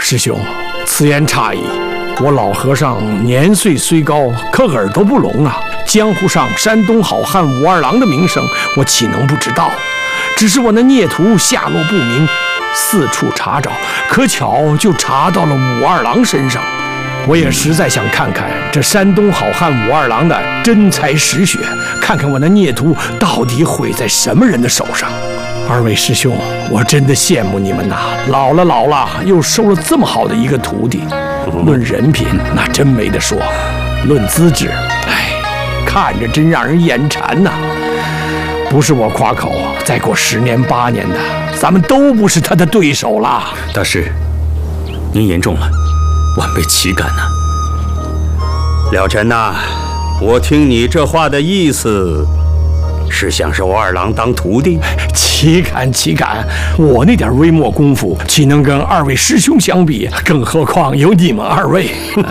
师兄，此言差矣。我老和尚年岁虽高，可耳朵不聋啊。江湖上山东好汉武二郎的名声，我岂能不知道？只是我那孽徒下落不明，四处查找，可巧就查到了武二郎身上。我也实在想看看这山东好汉武二郎的真才实学，看看我那孽徒到底毁在什么人的手上。二位师兄，我真的羡慕你们呐！老了，又收了这么好的一个徒弟。论人品，那真没得说；论资质，看着真让人眼馋呐。不是我夸口，再过10年8年的，咱们都不是他的对手了。 大师，您言重了，晚辈岂敢呢？ 了尘呐，我听你这话的意思，是想收二郎当徒弟？ 岂敢！我那点微末功夫，岂能跟2位师兄相比？更何况有你们2位。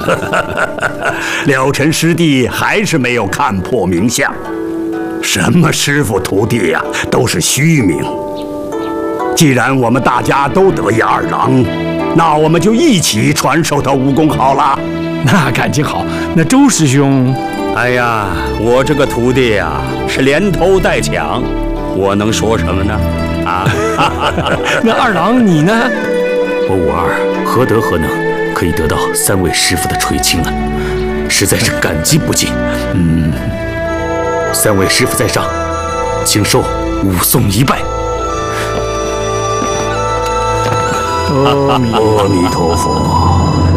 了尘师弟还是没有看破名相，什么师傅徒弟呀，都是虚名。既然我们大家都得意二郎，那我们就一起传授他武功好了。 那感情好。那周师兄， 哎呀，我这个徒弟呀，是连偷带抢，我能说什么呢？啊， 那二郎你呢？ 我武二何德何能，可以得到3位师傅的垂青啊，实在是感激不尽。3位师傅在上，请受武松一拜。 阿弥陀佛。